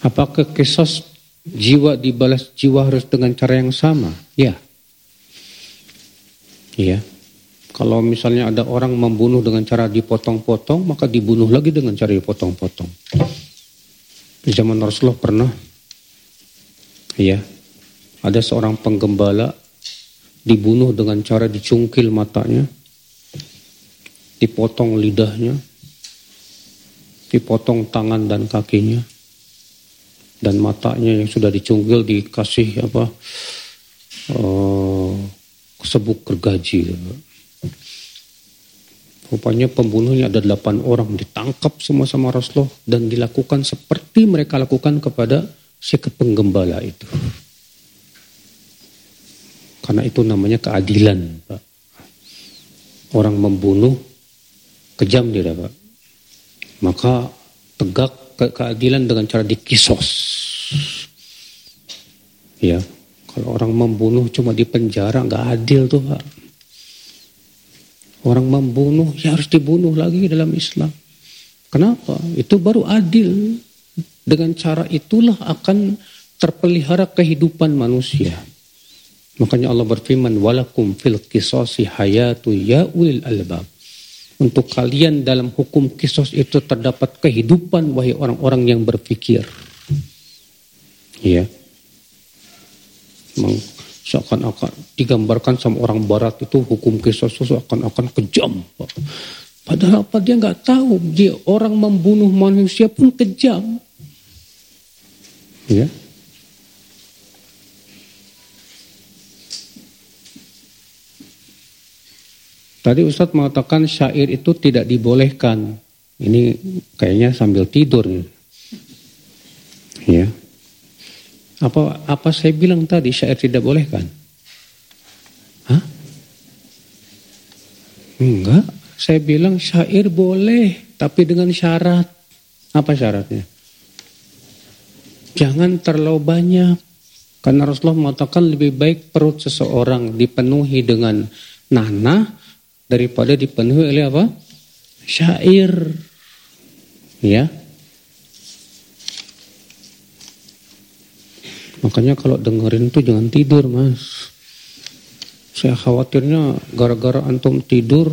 Apakah kisos jiwa dibalas jiwa harus dengan cara yang sama? Ya. Iya. Kalau misalnya ada orang membunuh dengan cara dipotong-potong, maka dibunuh lagi dengan cara dipotong-potong. Di zaman Rasulullah pernah, ya, ada seorang penggembala dibunuh dengan cara dicungkil matanya, dipotong lidahnya, dipotong tangan dan kakinya, dan matanya yang sudah dicungkil dikasih sebuk gergaji. Rupanya pembunuhnya ada 8 orang, ditangkap semua sama Rasulullah dan dilakukan seperti mereka lakukan kepada si penggembala itu. Karena itu namanya keadilan, Pak. Orang membunuh kejam dia, Pak. Maka tegak keadilan dengan cara dikisos. Ya, kalau orang membunuh cuma di penjara nggak adil tuh, Pak. Orang membunuh ya harus dibunuh lagi dalam Islam. Kenapa? Itu baru adil. Dengan cara itulah akan terpelihara kehidupan manusia. Makanya Allah berfirman, walakum fil qisasi hayatu ya ulil albab. Untuk kalian dalam hukum kisos itu terdapat kehidupan wahai orang-orang yang berpikir. Ya. Seakan-akan digambarkan sama orang barat itu hukum kisos seakan-akan kejam, Pak. Padahal apa dia nggak tahu, dia orang membunuh manusia pun kejam. Ya. Tadi Ustadz mengatakan syair itu tidak dibolehkan. Ini kayaknya sambil tidur. Ya. Apa saya bilang tadi syair tidak boleh kan? Hah? Enggak, saya bilang syair boleh, tapi dengan syarat. Apa syaratnya? Jangan terlalu banyak. Karena Rasulullah mengatakan lebih baik perut seseorang dipenuhi dengan nanah daripada dipenuhi oleh apa? Syair. Ya. Makanya kalau dengerin tuh jangan tidur, Mas. Saya khawatirnya gara-gara antum tidur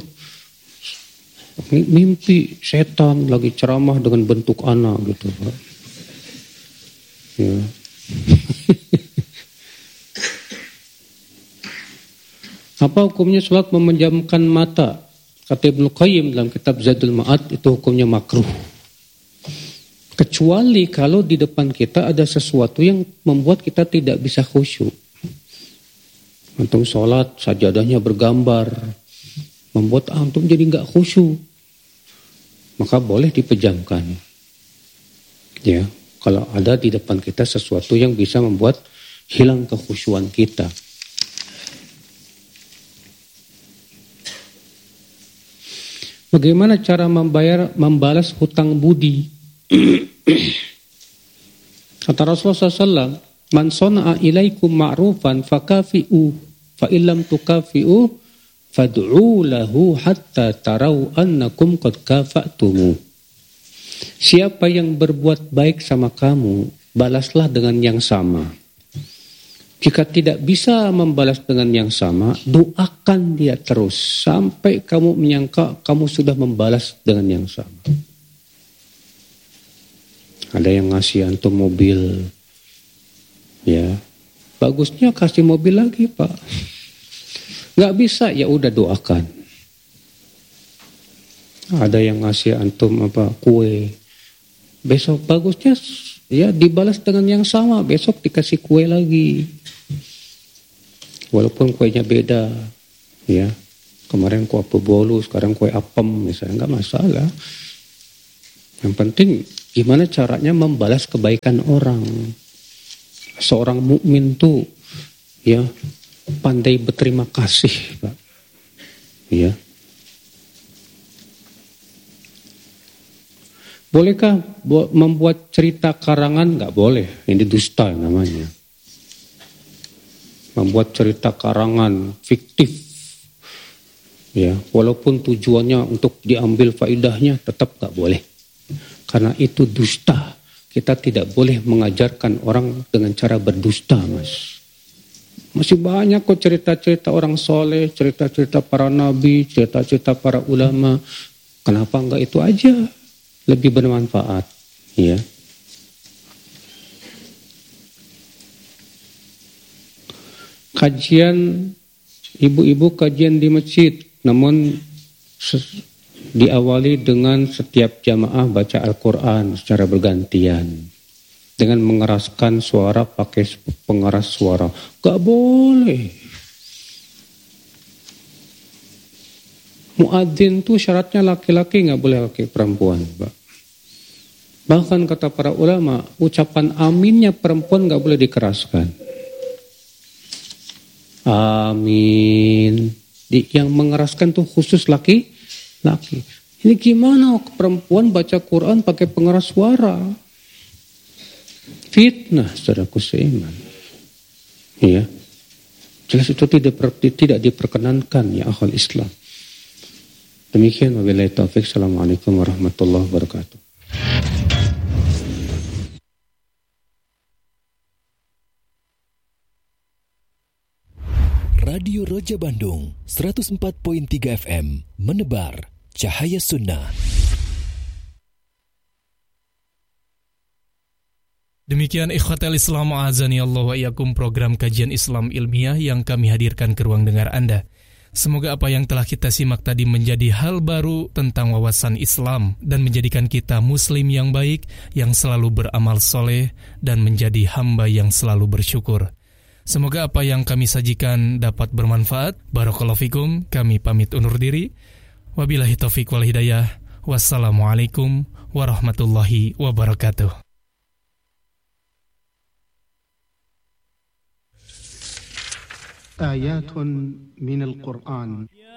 mimpi setan lagi ceramah dengan bentuk anak gitu, Pak. Ya. Apa hukumnya sholat memejamkan mata? Kata Ibnu Qayyim dalam kitab Zadul Ma'ad, itu hukumnya makruh. Kecuali kalau di depan kita ada sesuatu yang membuat kita tidak bisa khusyuk. Antum sholat, sajadahnya bergambar, membuat antum jadi nggak khusyuk, maka boleh dipejamkan. Ya, kalau ada di depan kita sesuatu yang bisa membuat hilang kekhusyuan kita. Bagaimana cara membalas hutang budi? Kata Rasulullah SAW, man sona'a ilaikum ma'rufan fakafi'u, fa illam tukafi'u, fad'u lahu hatta tarau annakum qad kafa'tumu. Siapa yang berbuat baik sama kamu, balaslah dengan yang sama. Jika tidak bisa membalas dengan yang sama, doakan dia terus sampai kamu menyangka kamu sudah membalas dengan yang sama. Ada yang ngasih antum mobil, ya bagusnya kasih mobil lagi, Pak. Nggak bisa, ya udah doakan. Ada yang ngasih antum kue, besok bagusnya ya dibalas dengan yang sama, besok dikasih kue lagi, walaupun kuenya beda, ya kemarin kue bolu, sekarang kue apem misalnya, nggak masalah. Yang penting gimana caranya membalas kebaikan orang. Seorang mukmin tuh ya pandai berterima kasih, Pak. Ya. Bolehkah membuat cerita karangan? Nggak boleh. Ini dusta namanya. Membuat cerita karangan fiktif. Ya, walaupun tujuannya untuk diambil faidahnya tetap nggak boleh. Karena itu dusta. kita tidak boleh mengajarkan orang dengan cara berdusta, Mas. Masih banyak kok cerita-cerita orang soleh, cerita-cerita para nabi, cerita-cerita para ulama. Kenapa enggak itu aja? Lebih bermanfaat, ya. Kajian, ibu-ibu kajian di masjid, namun diawali dengan setiap jamaah baca Al-Quran secara bergantian. Dengan mengeraskan suara pakai pengeras suara. Gak boleh. Muadzin tuh syaratnya laki-laki, gak boleh laki perempuan, Pak. Bahkan kata para ulama, ucapan aminnya perempuan gak boleh dikeraskan. Amin. Yang mengeraskan tuh khusus laki-laki. Ini gimana perempuan baca Quran pakai pengeras suara? Fitnah, saudaraku seiman. Iya. Jelas itu tidak diperkenankan ya akhwal Islam. Demikian wabillahi taufik. Assalamualaikum warahmatullahi wabarakatuh. Radio Roja Bandung 104.3 FM menebar cahaya sunnah. Demikian ikhwatal Islam a'azani Allah wa iyyakum, program kajian Islam ilmiah yang kami hadirkan ke ruang dengar Anda. Semoga apa yang telah kita simak tadi menjadi hal baru tentang wawasan Islam dan menjadikan kita muslim yang baik, yang selalu beramal soleh dan menjadi hamba yang selalu bersyukur. Semoga apa yang kami sajikan dapat bermanfaat. Barakallahu fikum. Kami pamit undur diri. Wabillahi taufiq wal hidayah. Wassalamualaikum warahmatullahi wabarakatuh. آيات من القرآن